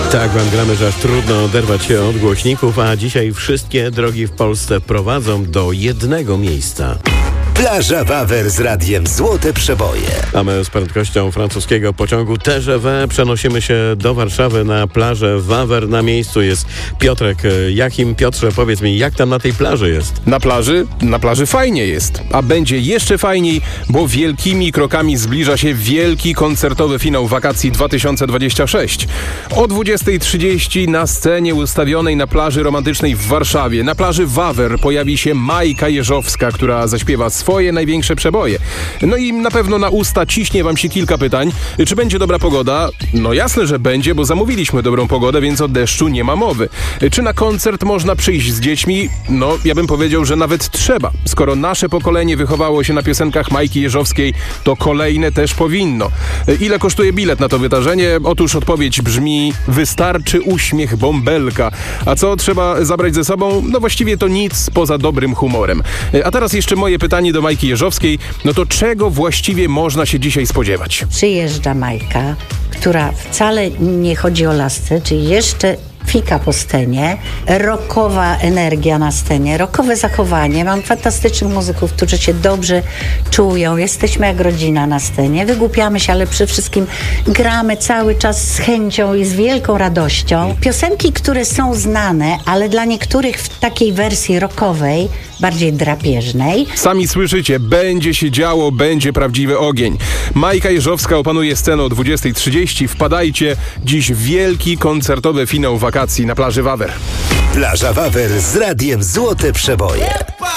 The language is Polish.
Tak wam gramy, że aż trudno oderwać się od głośników, a dzisiaj wszystkie drogi w Polsce prowadzą do jednego miejsca. Plaża Wawer z radiem Złote Przeboje. A my z prędkością francuskiego pociągu TGV przenosimy się do Warszawy na plażę Wawer. Na miejscu jest Piotrek. Jakim, Piotrze, powiedz mi, jak tam na tej plaży jest? Na plaży fajnie jest, a będzie jeszcze fajniej, bo wielkimi krokami zbliża się wielki koncertowy finał wakacji 2026. O 20:30 na scenie ustawionej na plaży romantycznej w Warszawie, na plaży Wawer, pojawi się Majka Jeżowska, która zaśpiewa swoje największe przeboje. No i na pewno na usta ciśnie wam się kilka pytań. Czy będzie dobra pogoda? No jasne, że będzie, bo zamówiliśmy dobrą pogodę, więc o deszczu nie ma mowy. Czy na koncert można przyjść z dziećmi? No, ja bym powiedział, że nawet trzeba. Skoro nasze pokolenie wychowało się na piosenkach Majki Jeżowskiej, to kolejne też powinno. Ile kosztuje bilet na to wydarzenie? Otóż odpowiedź brzmi: wystarczy uśmiech bąbelka. A co trzeba zabrać ze sobą? No właściwie to nic poza dobrym humorem. A teraz jeszcze moje pytanie do Majki Jeżowskiej. No to czego właściwie można się dzisiaj spodziewać? Przyjeżdża Majka, która wcale nie chodzi o lasce, czyli jeszcze fika po scenie, rockowa energia na scenie, rockowe zachowanie. Mam fantastycznych muzyków, którzy się dobrze czują. Jesteśmy jak rodzina na scenie. Wygłupiamy się, ale przede wszystkim gramy cały czas z chęcią i z wielką radością. Piosenki, które są znane, ale dla niektórych w takiej wersji rockowej, bardziej drapieżnej. Sami słyszycie, będzie się działo, będzie prawdziwy ogień. Majka Jeżowska opanuje scenę o 20:30. Wpadajcie, dziś wielki koncertowy finał wakacji na plaży Wawer. Plaża Wawer z radiem Złote Przeboje.